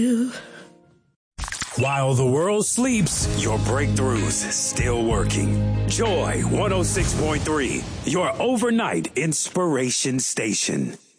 While the world sleeps, your breakthroughs still working. Joy 106.3, your overnight inspiration station.